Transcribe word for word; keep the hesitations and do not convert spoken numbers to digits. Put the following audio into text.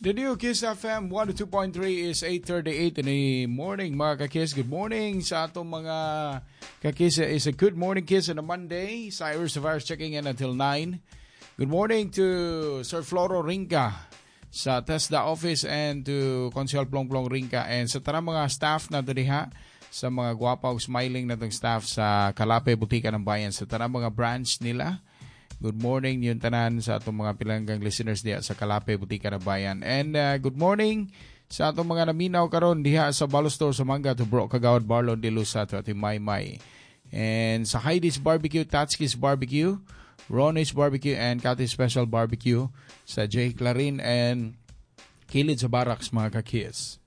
The new Kiss F M one oh two point three is eight thirty-eight in the morning, mga kakis. Good morning sa atong mga kakis. It's a good morning kiss on a Monday. Cyrus Tavares checking in until nine. Good morning to Sir Floro Rinca sa TESDA office and to Consul Plong Plong Rinca and sa tanang mga staff na diriha, sa mga gwapaw smiling na itong staff sa Kalape, Butika ng Bayan, sa tanang mga branch nila. Good morning yung tanan sa atong mga pilanggang listeners diha sa Kalape, Butika ng Bayan. And uh, good morning sa atong mga naminaw karon diha sa Balostor, sa Manga to Bro Kagawad, Barlon de Lusa to ating Maymay. And sa Heidi's Barbecue, Tatski's Barbecue, Ronnie's Barbecue, and Cathy's Special Barbecue sa J. Clarin and Kilid sa Barracks, mga kakis.